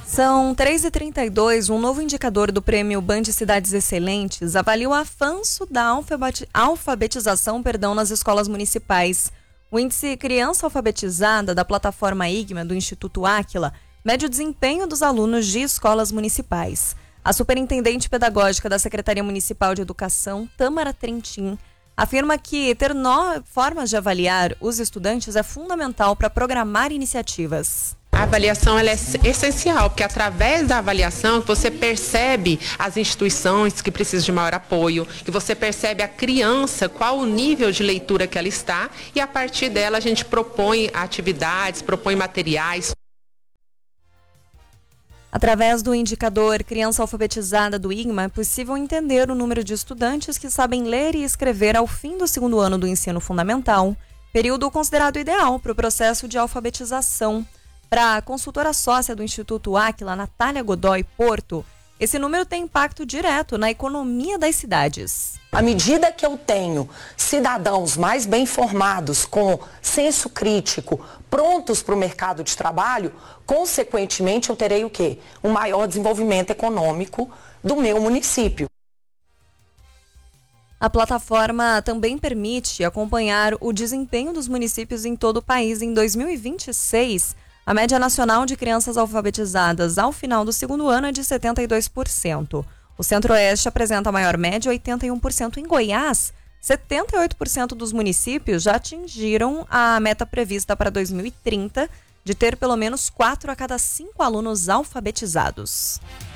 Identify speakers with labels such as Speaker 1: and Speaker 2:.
Speaker 1: São 3h32, um novo indicador do Prêmio Band Cidades Excelentes avalia o avanço da alfabetização nas escolas municipais. O índice Criança Alfabetizada da plataforma IGMA do Instituto Áquila mede o desempenho dos alunos de escolas municipais. A superintendente pedagógica da Secretaria Municipal de Educação, Tâmara Trentin, afirma que ter formas de avaliar os estudantes é fundamental para programar iniciativas.
Speaker 2: A avaliação ela é essencial, porque através da avaliação você percebe as instituições que precisam de maior apoio, que você percebe a criança, qual o nível de leitura que ela está, e a partir dela a gente propõe atividades, propõe materiais.
Speaker 1: Através do indicador Criança Alfabetizada do IGMA, é possível entender o número de estudantes que sabem ler e escrever ao fim do segundo ano do ensino fundamental, período considerado ideal para o processo de alfabetização. Para a consultora sócia do Instituto Áquila, Natália Godoy Porto, esse número tem impacto direto na economia das cidades.
Speaker 3: À medida que eu tenho cidadãos mais bem formados, com senso crítico, prontos para o mercado de trabalho, consequentemente eu terei o quê? Um maior desenvolvimento econômico do meu município.
Speaker 1: A plataforma também permite acompanhar o desempenho dos municípios em todo o país. Em 2026, a média nacional de crianças alfabetizadas ao final do segundo ano é de 72%. O Centro-Oeste apresenta a maior média, 81%. Em Goiás, 78% dos municípios já atingiram a meta prevista para 2030 de ter pelo menos 4 a cada 5 alunos alfabetizados.